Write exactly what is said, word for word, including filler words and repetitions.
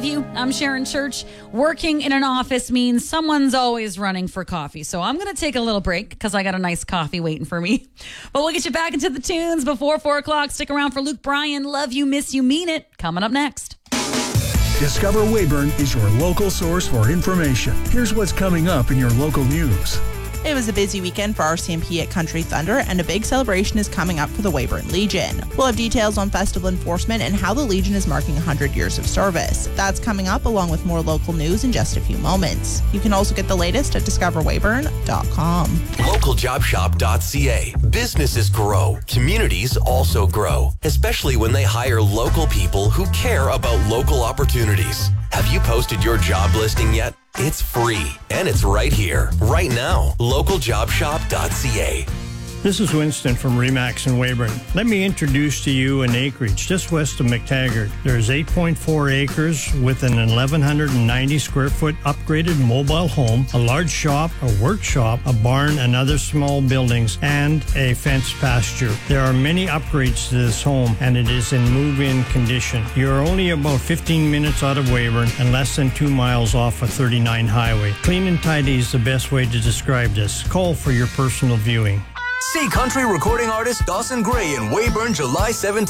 love you. I'm Sharon Church. Working in an office means someone's always running for coffee. So I'm going to take a little break because I got a nice coffee waiting for me. But we'll get you back into the tunes before four o'clock. Stick around for Luke Bryan. Love you, miss you, mean it. Coming up next. Discover Weyburn is your local source for information. Here's what's coming up in your local news. It was a busy weekend for R C M P at Country Thunder, and a big celebration is coming up for the Weyburn Legion. We'll have details on festival enforcement and how the Legion is marking one hundred years of service. That's coming up, along with more local news in just a few moments. You can also get the latest at discover weyburn dot com. local job shop dot c a. Businesses grow. Communities also grow, especially when they hire local people who care about local opportunities. Have you posted your job listing yet? It's free, and it's right here, right now. local job shop dot c a. This is Winston from Remax in Weyburn. Let me introduce to you an acreage just west of McTaggart. There's eight point four acres with an eleven ninety square foot upgraded mobile home, a large shop, a workshop, a barn, and other small buildings, and a fenced pasture. There are many upgrades to this home, and it is in move-in condition. You're only about fifteen minutes out of Weyburn and less than two miles off of thirty-nine highway. Clean and tidy is the best way to describe this. Call for your personal viewing. See country recording artist Dawson Gray in Weyburn July seventeenth.